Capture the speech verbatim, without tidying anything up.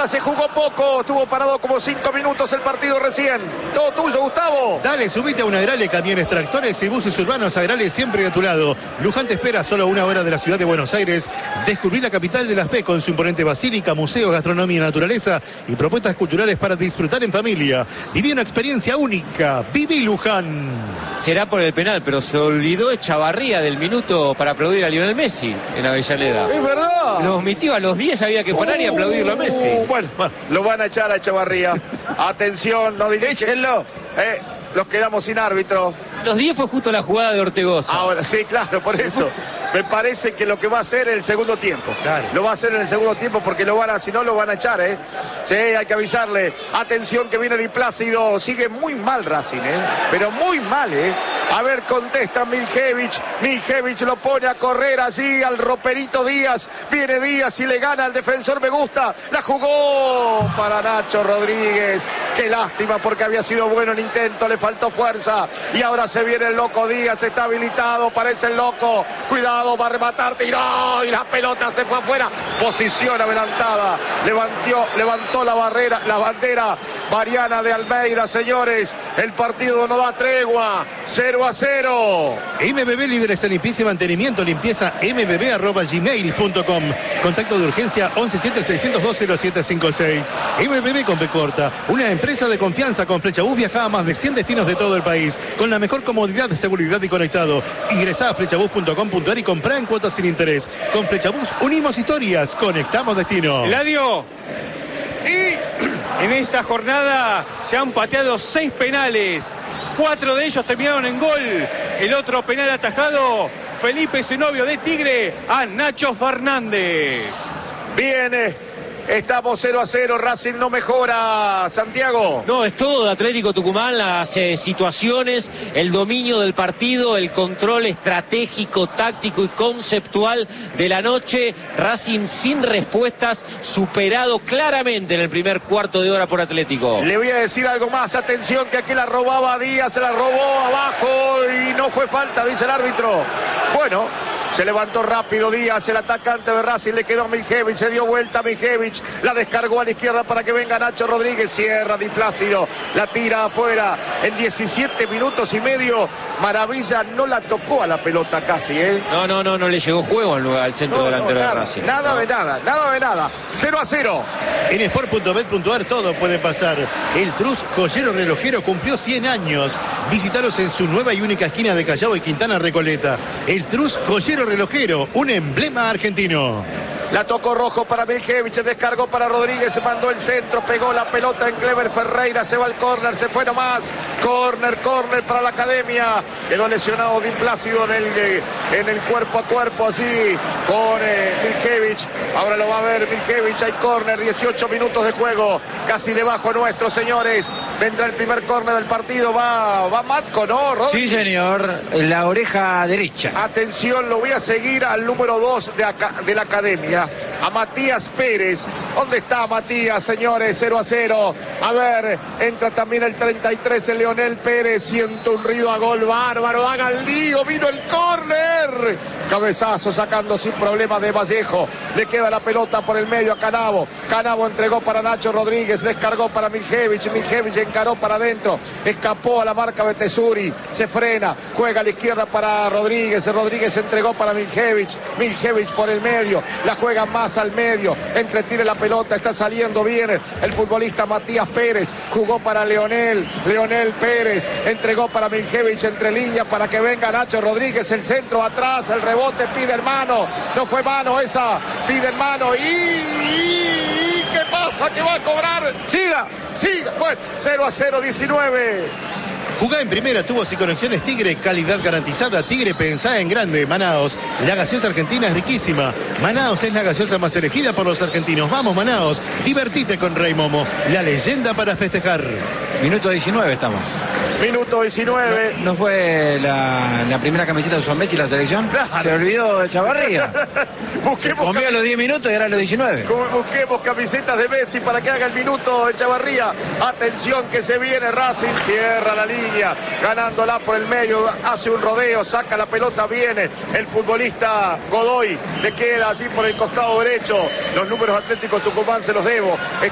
ahora se jugó poco, estuvo parado como cinco minutos el partido recién. Todo tuyo, Gustavo. Dale, subite a una Agrale, camiones, tractores y buses urbanos. Agrale siempre a tu lado. Luján te espera solo a una hora de la ciudad de Buenos Aires. Descubrí la capital de las P con su imponente basílica, museos, gastronomía, naturaleza y propuestas culturales para disfrutar en familia. Viví una experiencia única. Viví Luján. Será por el penal, pero se olvidó Echavarría del minuto para aplaudir a Lionel Messi en Avellaneda. Es verdad. Lo omitió, a los diez había que parar uh, y aplaudirlo a Messi. Bueno, bueno, lo van a echar a Echavarría. Atención, no diríjenlo. Eh, los quedamos sin árbitro. Los diez fue justo la jugada de Ortegoza. Ahora, sí, claro, por eso. Me parece que lo que va a hacer en el segundo tiempo. Claro. Lo va a hacer en el segundo tiempo porque lo van a, si no lo van a echar, ¿eh? Sí, hay que avisarle. Atención que viene Di Plácido. Sigue muy mal Racing, ¿eh? Pero muy mal, ¿eh? A ver, contesta Miljevich. Miljevich lo pone a correr allí al roperito Díaz. Viene Díaz y le gana al defensor. Me gusta. La jugó para Nacho Rodríguez. Qué lástima porque había sido bueno el intento. Le faltó fuerza. Y ahora se viene el loco Díaz. Está habilitado. Parece el loco. Cuidado. Va a rematar, tiró y la pelota se fue afuera. Posición adelantada. Levantó, levantó la barrera, la bandera Mariana de Almeida, señores. El partido no da tregua. cero a cero. M B B líderes en limpieza y mantenimiento. Limpieza m b b arroba gmail punto com. Contacto de urgencia once siete seiscientos dos cero siete cinco seis. M B B con P corta. Una empresa de confianza. Con Flechabús viaja a más de cien destinos de todo el país. Con la mejor comodidad, seguridad y conectado. Ingresá a flechabús punto com punto a r y comprá en cuotas sin interés. Con Flechabús unimos historias, conectamos destinos. Eladio. Sí. En esta jornada se han pateado seis penales. Cuatro de ellos terminaron en gol. El otro penal atajado, Felipe Zenobio de Tigre a Nacho Fernández. Viene. Estamos cero a cero, Racing no mejora, Santiago. No, es todo de Atlético Tucumán, las eh, situaciones, el dominio del partido, el control estratégico, táctico y conceptual de la noche. Racing sin respuestas, superado claramente en el primer cuarto de hora por Atlético. Le voy a decir algo más, atención que aquí la robaba Díaz, se la robó abajo y no fue falta, dice el árbitro. Bueno. Se levantó rápido Díaz, el atacante de Racing, le quedó a Miljevich, se dio vuelta a Miljevich, la descargó a la izquierda para que venga Nacho Rodríguez, cierra Di Plácido, la tira afuera en diecisiete minutos y medio. Maravilla no la tocó a la pelota casi, ¿eh? No, no, no, no le llegó juego al, al centro no, delantero no, nada, de Racing. Nada no. de nada, nada de nada. cero a cero. En sport punto bet punto a r todo puede pasar. El Trus Joyero Relojero cumplió cien años. Visítalos en su nueva y única esquina de Callao y Quintana Recoleta. El Trus Joyero Relojero, un emblema argentino. La tocó Rojo para Miljevich, descargó para Rodríguez, mandó el centro, pegó la pelota en Clever Ferreira, se va al córner, se fue nomás. Córner, córner para la Academia. Quedó lesionado Di Plácido en el, en el cuerpo a cuerpo, así con eh, Miljevich. Ahora lo va a ver Miljevich, hay córner, dieciocho minutos de juego, casi debajo nuestro, señores. Vendrá el primer córner del partido, va, va Matco, ¿no, Rodri? Sí, señor, la oreja derecha. Atención, lo voy a seguir al número dos de, acá, de la Academia. A Matías Pérez. ¿Dónde está Matías, señores? cero a cero. A ver, entra también el treinta y tres, el Leonel Pérez. Siente un ruido a gol bárbaro. Haga el lío, vino el córner. Cabezazo sacando sin problema de Vallejo. Le queda la pelota por el medio a Canavo. Canavo entregó para Nacho Rodríguez. Descargó para Miljevich. Miljevich encaró para adentro. Escapó a la marca de Tesuri. Se frena. Juega a la izquierda para Rodríguez. Rodríguez entregó para Miljevich. Miljevich por el medio. La juega más al medio, entretire la pelota, está saliendo bien el futbolista Matías Pérez, jugó para Leonel, Leonel Pérez, entregó para Miljevich entre líneas para que venga Nacho Rodríguez, el centro atrás, el rebote, pide mano, no fue mano esa, pide mano y, y, y ¿qué pasa? ¿Qué va a cobrar? Siga, siga, bueno, cero a cero, diecinueve. Jugá en primera, tubos y conexiones Tigre, calidad garantizada. Tigre, pensá en grande. Manaos, la gaseosa argentina es riquísima. Manaos es la gaseosa más elegida por los argentinos. Vamos, Manaos, divertite con Rey Momo, la leyenda para festejar. Minuto diecinueve estamos. Minuto diecinueve. ¿No, no fue la, la primera camiseta de Son Messi la selección? Claro. Se olvidó de Chavarría. Se comió los diez minutos y ahora los diecinueve. Busquemos camisetas de Messi para que haga el minuto de Chavarría. Atención que se viene Racing, cierra la línea, ganándola por el medio, hace un rodeo, saca la pelota, viene el futbolista Godoy, le queda así por el costado derecho. Los números Atléticos Tucumán se los debo.